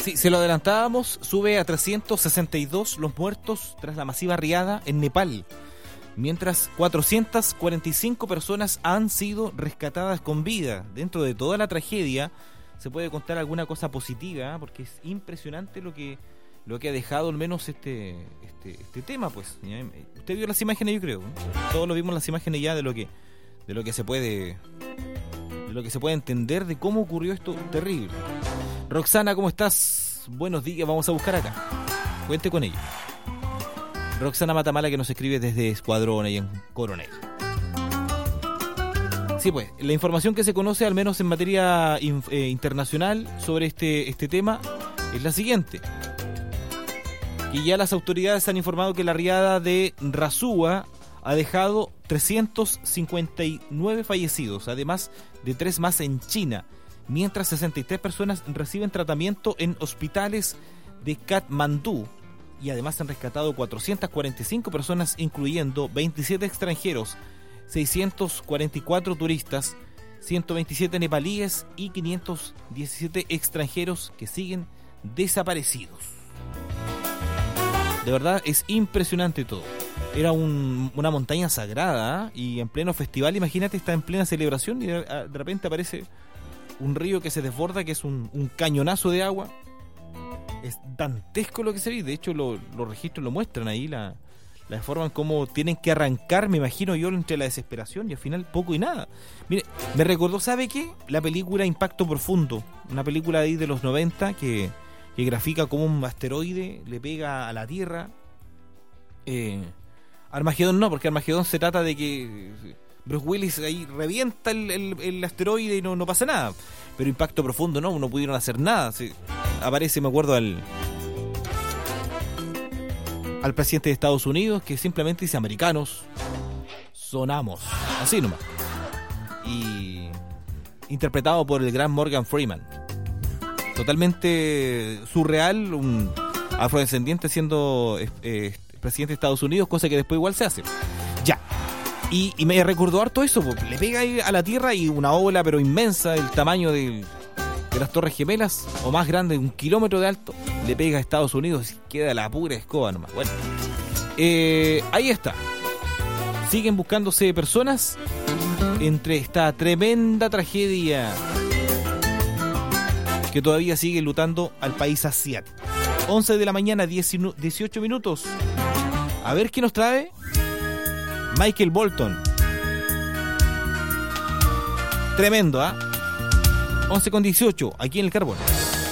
Sí, se lo adelantábamos, sube a 362 los muertos tras la masiva riada en Nepal, mientras 445 personas han sido rescatadas con vida. Dentro de toda la tragedia se puede contar alguna cosa positiva, porque es impresionante lo que ha dejado al menos este tema, pues. Usted vio las imágenes, yo creo, ¿no? Todos lo vimos, las imágenes ya de lo que se puede entender de cómo ocurrió esto terrible. Roxana, ¿cómo estás? Buenos días, vamos a buscar acá. Cuente con ella. Roxana Matamala, que nos escribe desde Escuadrón ahí en Coronel. Sí, pues, la información que se conoce, al menos en materia internacional, sobre este tema, es la siguiente. Y ya las autoridades han informado que la riada de Rasuwa ha dejado 359 fallecidos, además de 3 más en China, mientras 63 personas reciben tratamiento en hospitales de Katmandú, y además han rescatado 445 personas, incluyendo 27 extranjeros, 644 turistas, 127 nepalíes y 517 extranjeros que siguen desaparecidos. De verdad es impresionante todo. Era una montaña sagrada, y en pleno festival, imagínate, está en plena celebración y de repente aparece un río que se desborda, que es un cañonazo de agua. Es dantesco lo que se ve. De hecho los registros lo muestran ahí, la forma en cómo tienen que arrancar, me imagino yo, entre la desesperación y al final poco y nada. Mire, me recordó, ¿sabe qué? La película Impacto Profundo, una película de ahí de los 90 que grafica como un asteroide le pega a la Tierra. Armagedón no, porque Armagedón se trata de que Bruce Willis ahí revienta el asteroide y no pasa nada. Pero Impacto Profundo no pudieron hacer nada. Aparece, me acuerdo, al presidente de Estados Unidos, que simplemente dice: americanos, sonamos. Así nomás. Y interpretado por el gran Morgan Freeman. Totalmente surreal, un afrodescendiente siendo presidente de Estados Unidos, cosa que después igual se hace. Ya. Y me recordó harto eso, porque le pega ahí a la Tierra y una ola pero inmensa, del tamaño de las Torres Gemelas, o más grande, 1 kilómetro de alto, le pega a Estados Unidos y queda la pura escoba nomás. Bueno, ahí está. Siguen buscándose personas entre esta tremenda tragedia que todavía sigue lutando al país asiático. 11 de la mañana, 18 minutos. A ver qué nos trae Michael Bolton. Tremendo, ¿ah? 11:18, aquí en el Carbón.